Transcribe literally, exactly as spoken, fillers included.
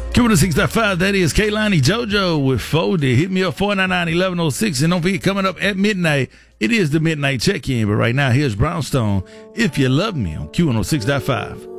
Q one oh six point five, that is Kaylani JoJo with Foldy. Hit me up, four nine nine, eleven oh six. And don't forget, coming up at midnight, it is the midnight check-in. But right now, here's Brownstone, If You Love Me, on Q one oh six point five.